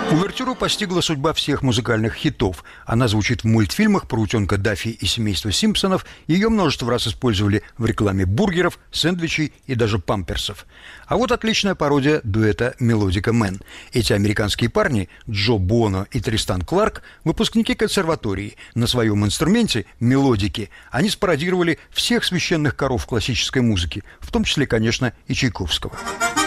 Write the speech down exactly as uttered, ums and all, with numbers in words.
Увертюру постигла судьба всех музыкальных хитов. Она звучит в мультфильмах про утенка Даффи и семейство Симпсонов. Ее множество раз использовали в рекламе бургеров, сэндвичей и даже памперсов. А вот отличная пародия дуэта «Мелодика Мэн». Эти американские парни, Джо Боно и Тристан Кларк, выпускники консерватории. На своем инструменте мелодики они спародировали всех священных коров классической музыки, в том числе, конечно, и Чайковского.